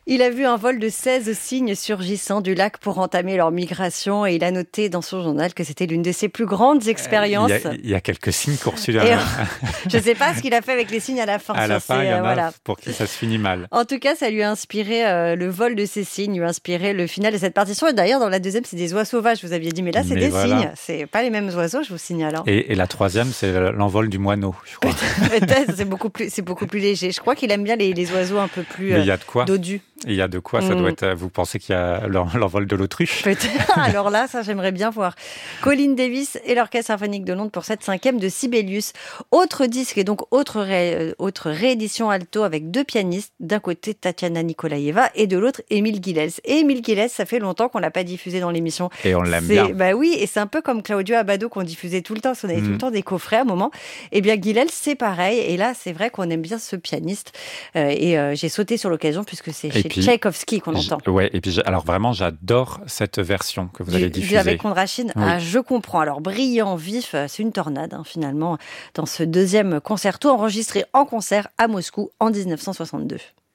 Il a vu un vol de 16 cygnes surgissant du lac pour entamer leur migration et il a noté dans son journal que c'était l'une de ses plus grandes expériences. Il y a quelques cygnes qui ont reçu. Je ne sais pas ce qu'il a fait avec les cygnes à la fin. À la fin, il y en a pour qui ça se finit mal. En tout cas, ça lui a inspiré le vol de ces cygnes, lui a inspiré le final de cette partition. Et d'ailleurs, dans la deuxième, c'est des oies sauvages, vous aviez dit. Mais là, c'est des cygnes. C'est pas les mêmes oiseaux, je vous signale. Hein. Et la troisième, c'est l'envol du moineau, je crois. Peut-être, c'est beaucoup plus léger. Je crois qu'il aime bien les oiseaux un peu plus dodus. Il y a de quoi, ça doit être. Vous pensez qu'il y a l'envol de l'autruche? Peut-être. Alors là, ça, j'aimerais bien voir. Colin Davis et l'Orchestre Symphonique de Londres pour cette 5e de Sibelius. Autre disque et donc autre réédition alto avec 2 pianistes. D'un côté, Tatiana Nikolaeva et de l'autre, Émile Guilels. Et Émile Guilels, ça fait longtemps qu'on l'a pas diffusé dans l'émission. Et on l'aime bien. Bah oui, et c'est un peu comme Claudio Abbado qu'on diffusait tout le temps. On avait tout le temps des coffrets à un moment. Eh bien, Guilels, c'est pareil. Et là, c'est vrai qu'on aime bien ce pianiste. J'ai sauté sur l'occasion puisque c'est chez Tchaïkovski qu'on entend. Ouais, et puis alors vraiment, j'adore cette version que vous allez diffuser. Avec Kondrachine, oui. Je comprends. Alors, brillant, vif, c'est une tornade, finalement, dans ce 2e concerto enregistré en concert à Moscou en 1962.